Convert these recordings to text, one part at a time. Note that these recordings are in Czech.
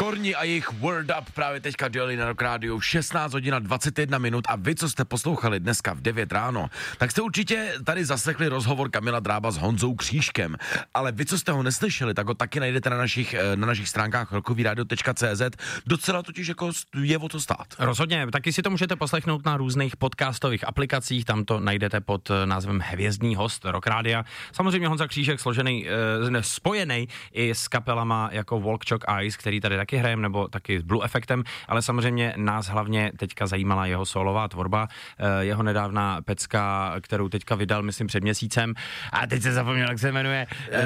Zorni a jejich Word Up právě teďka dělali na Rock Radio 16 hodin a 21 minut a vy, co jste poslouchali dneska v 9 ráno, tak jste určitě tady zaslechli rozhovor Kamila Drába s Honzou Křížkem, ale vy, co jste ho neslyšeli, tak ho taky najdete na našich stránkách rockovyradio.cz, docela totiž jako je o to stát. Rozhodně, taky si to můžete poslechnout na různých podcastových aplikacích, tam to najdete pod názvem Hvězdný host Rock Rádia. Samozřejmě Honza Křížek spojený i s kapelama jako Walk Chalk Ice, který tady taky hrajem, nebo taky s Blue Effectem, ale samozřejmě nás hlavně teďka zajímala jeho solová tvorba, jeho nedávná pecka, kterou teďka vydal, myslím, před měsícem. A teď se zapomněl, jak se jmenuje.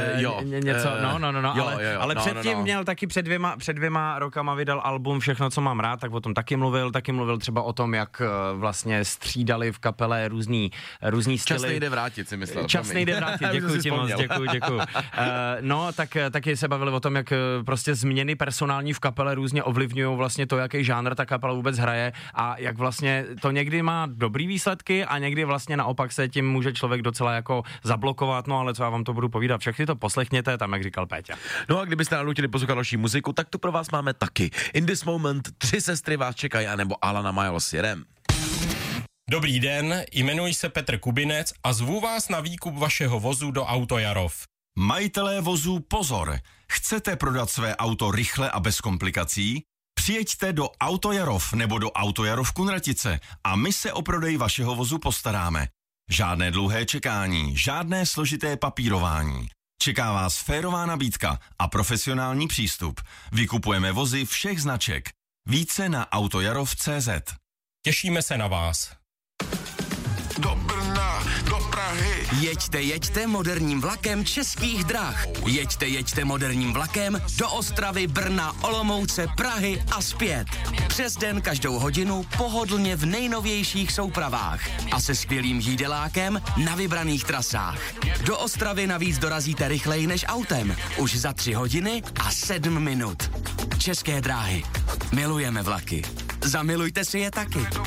Ale předtím měl taky před dvěma rokama vydal album Všechno, co mám rád, tak o tom taky mluvil třeba o tom, jak vlastně střídali v kapele různý styly. Čas nejde vrátit, si myslel. Čas nejde vrátit, děkuji ti moc, děkuji. Taky se bavili o tom, jak prostě změny personální v kapele různě ovlivňují vlastně to, jaký žánr ta kapela vůbec hraje a jak vlastně to někdy má dobrý výsledky a někdy vlastně naopak se tím může člověk docela jako zablokovat, no ale co já vám to budu povídat, všechny to poslechněte, tam jak říkal Péťa. No a kdybyste nanutili poslouchat další muziku, tak tu pro vás máme taky. In this moment 3 sestry vás čekají, anebo Alana Miles, jedem. Dobrý den, jmenuji se Petr Kubinec a zvu vás na výkup vašeho vozu do Auto Jarov. Majitelé vozů pozor! Chcete prodat své auto rychle a bez komplikací? Přijeďte do Auto Jarov nebo do Auto Jarov Kunratice a my se o prodej vašeho vozu postaráme. Žádné dlouhé čekání, žádné složité papírování. Čeká vás férová nabídka a profesionální přístup. Vykupujeme vozy všech značek. Více na autojarov.cz. Těšíme se na vás. Do Brna, do Prahy. Jeďte moderním vlakem Českých drah. Jeďte moderním vlakem do Ostravy, Brna, Olomouce, Prahy a zpět. Přes den každou hodinu pohodlně v nejnovějších soupravách a se skvělým jídelákem na vybraných trasách. Do Ostravy navíc dorazíte rychleji než autem. Už za 3 hodiny a 7 minut. České dráhy. Milujeme vlaky. Zamilujte si je taky.